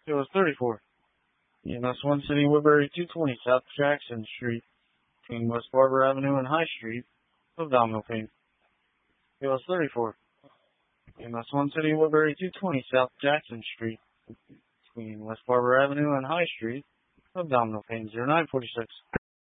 It was 34. EMS 1 City Woodbury 220 South Jackson Street between West Barber Avenue and High Street of abdominal pain. It was 34. EMS 1 City Woodbury 220 South Jackson Street between West Barber Avenue and High Street of abdominal pain. 0946.